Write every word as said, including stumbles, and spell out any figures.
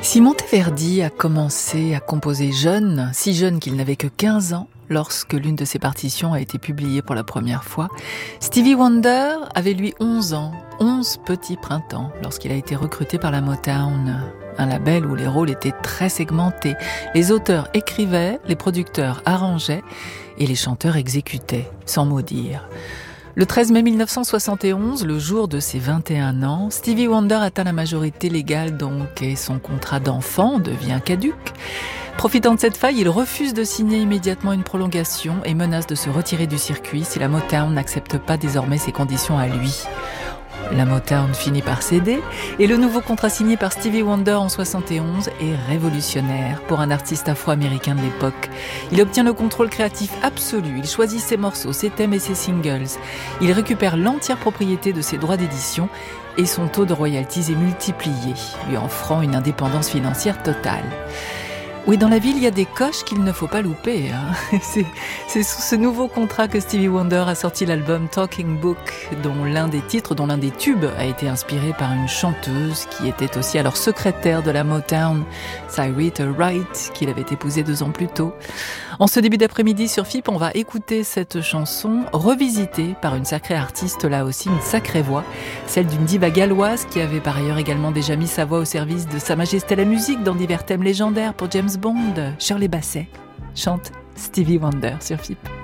Si Monteverdi a commencé à composer jeune, si jeune qu'il n'avait que quinze ans, lorsque l'une de ses partitions a été publiée pour la première fois, Stevie Wonder avait lui onze ans, onze petits printemps, lorsqu'il a été recruté par la Motown, un label où les rôles étaient très segmentés. Les auteurs écrivaient, les producteurs arrangeaient et les chanteurs exécutaient, sans mot dire. Le treize mai mille neuf cent soixante et onze, le jour de ses vingt et un ans, Stevie Wonder atteint la majorité légale donc et son contrat d'enfant devient caduc. Profitant de cette faille, il refuse de signer immédiatement une prolongation et menace de se retirer du circuit si la Motown n'accepte pas désormais ses conditions à lui. La Motown finit par céder et le nouveau contrat signé par Stevie Wonder en soixante et onze est révolutionnaire pour un artiste afro-américain de l'époque. Il obtient le contrôle créatif absolu, il choisit ses morceaux, ses thèmes et ses singles. Il récupère l'entière propriété de ses droits d'édition et son taux de royalties est multiplié, lui offrant une indépendance financière totale. Oui, dans la vie, il y a des coches qu'il ne faut pas louper. Hein. C'est, c'est sous ce nouveau contrat que Stevie Wonder a sorti l'album Talking Book, dont l'un des titres, dont l'un des tubes a été inspiré par une chanteuse qui était aussi alors secrétaire de la Motown, Syreeta Wright, qu'il avait épousée deux ans plus tôt. En ce début d'après-midi sur F I P, on va écouter cette chanson revisitée par une sacrée artiste, là aussi une sacrée voix, celle d'une diva galloise qui avait par ailleurs également déjà mis sa voix au service de Sa Majesté la musique dans divers thèmes légendaires pour James Bond. Shirley Bassey chante Stevie Wonder sur F I P.